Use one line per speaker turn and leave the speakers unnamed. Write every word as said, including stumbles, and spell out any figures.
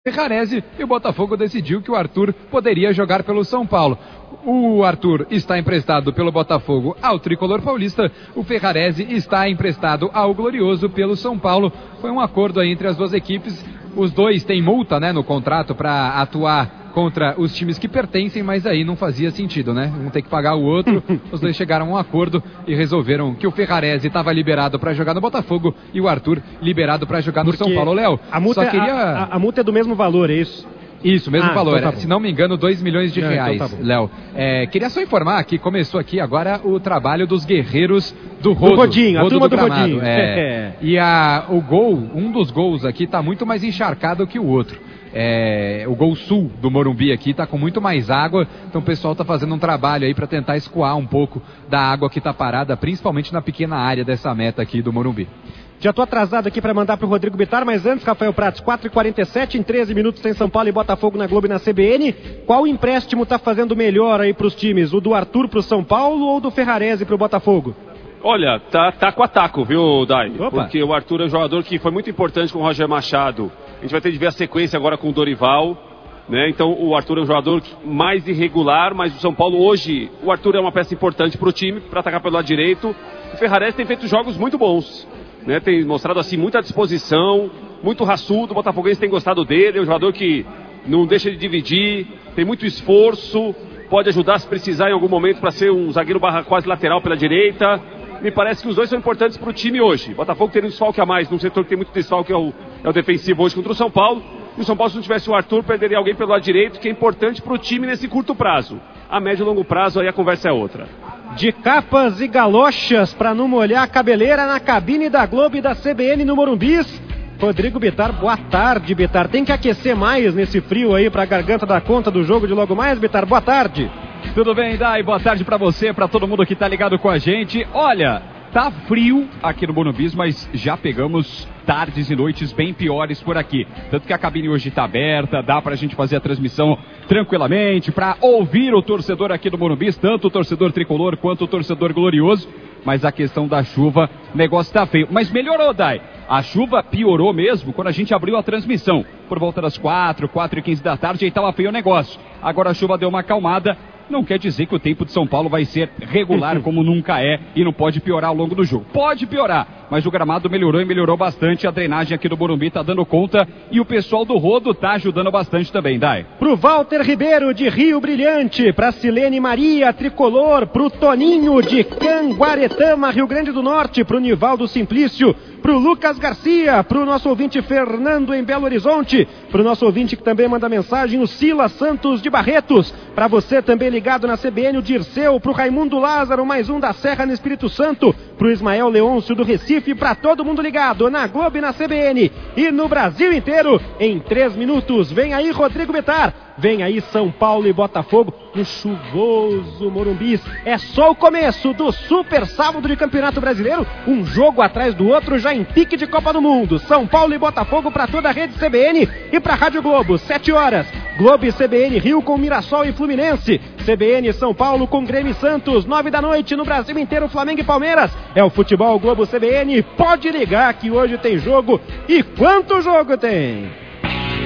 Ferrarese, e o Botafogo decidiu que o Arthur poderia jogar pelo São Paulo. O Arthur está emprestado pelo Botafogo ao Tricolor Paulista, o Ferrarese está emprestado ao Glorioso pelo São Paulo. Foi um acordo aí entre as duas equipes, os dois têm multa, né, no contrato para atuar contra os times que pertencem, mas aí não fazia sentido, né? Um tem que pagar o outro. Os dois chegaram a um acordo e resolveram que o Ferrarese estava liberado para jogar no Botafogo e o Arthur liberado para jogar no
Porque
São Paulo. Léo,
a multa,
só queria...
a, a, a multa é do mesmo valor, é isso?
Isso, mesmo
ah,
valor,
então tá,
se não me engano, dois milhões de
não,
reais,
então tá,
Léo. É, queria só informar que começou aqui agora o trabalho dos guerreiros do Rodo.
Do Rodinho,
Rodo
a turma
do,
do Rodinho.
É. E a, o gol, um dos gols aqui está muito mais encharcado que o outro. É, o gol sul do Morumbi aqui está com muito mais água, então o pessoal está fazendo um trabalho aí para tentar escoar um pouco da água que está parada, principalmente na pequena área dessa meta aqui do Morumbi.
Já estou atrasado aqui para mandar para o Rodrigo Bittar, mas antes, Rafael Prats, quatro e quarenta e sete, em treze minutos tem São Paulo e Botafogo na Globo e na C B N. Qual empréstimo está fazendo melhor aí para os times? O do Arthur para o São Paulo ou do Ferrarese para o Botafogo?
Olha, tá taco a taco, viu, Dai?
Opa.
Porque o Arthur é um jogador que foi muito importante com o Roger Machado. A gente vai ter de ver a sequência agora com o Dorival, né? Então o Arthur é um jogador mais irregular, mas o São Paulo hoje, o Arthur é uma peça importante para o time, para atacar pelo lado direito. O Ferrarese tem feito jogos muito bons, né? Tem mostrado assim muita disposição, muito raçudo, o Botafoguense tem gostado dele, é um jogador que não deixa de dividir, tem muito esforço, pode ajudar se precisar em algum momento para ser um zagueiro barra quase lateral pela direita. Me parece que os dois são importantes para o time hoje. O Botafogo tem um desfalque a mais, num setor que tem muito desfalque, é o, é o defensivo hoje contra o São Paulo. E o São Paulo, se não tivesse o Arthur, perderia alguém pelo lado direito, que é importante para o time nesse curto prazo. A médio e longo prazo, aí a conversa é outra.
De capas e galochas para não molhar a cabeleira na cabine da Globo e da C B N no Morumbis. Rodrigo Bittar, boa tarde, Bittar. Tem que aquecer mais nesse frio aí para a garganta dar conta do jogo de logo mais, Bittar? Boa tarde.
Tudo bem, Dai? Boa tarde pra você, pra todo mundo que tá ligado com a gente. Olha, tá frio aqui no Morumbi, mas já pegamos tardes e noites bem piores por aqui. Tanto que a cabine hoje tá aberta, dá pra gente fazer a transmissão tranquilamente, pra ouvir o torcedor aqui do Morumbi, tanto o torcedor tricolor quanto o torcedor glorioso. Mas a questão da chuva, o negócio tá feio. Mas melhorou, Dai. A chuva piorou mesmo quando a gente abriu a transmissão. Por volta das quatro, quatro e quinze da tarde, aí tava feio o negócio. Agora a chuva deu uma acalmada. Não quer dizer que o tempo de São Paulo vai ser regular como nunca é e não pode piorar ao longo do jogo. Pode piorar, mas o gramado melhorou e melhorou bastante. A drenagem aqui do Morumbi tá dando conta e o pessoal do Rodo tá ajudando bastante também, Dai.
Pro Walter Ribeiro de Rio Brilhante, pra Silene Maria Tricolor, pro Toninho de Canguaretama, Rio Grande do Norte, pro Nivaldo Simplício, pro Lucas Garcia, pro nosso ouvinte Fernando em Belo Horizonte, pro nosso ouvinte que também manda mensagem, o Silas Santos de Barretos, pra você também ligado na C B N, o Dirceu, pro Raimundo Lázaro, mais um da Serra no Espírito Santo, pro Ismael Leôncio do Recife, pra todo mundo ligado na Globo e na C B N e no Brasil inteiro, em três minutos. Vem aí Rodrigo Bittar, vem aí São Paulo e Botafogo no chuvoso Morumbis. É só o começo do super sábado de Campeonato Brasileiro, um jogo atrás do outro já em pique de Copa do Mundo. São Paulo e Botafogo para toda a rede C B N e para a Rádio Globo, sete horas. Globo e C B N Rio com Mirassol e Fluminense. C B N São Paulo com Grêmio e Santos, nove da noite no Brasil inteiro, Flamengo e Palmeiras. É o Futebol Globo C B N, pode ligar que hoje tem jogo. E quanto jogo tem?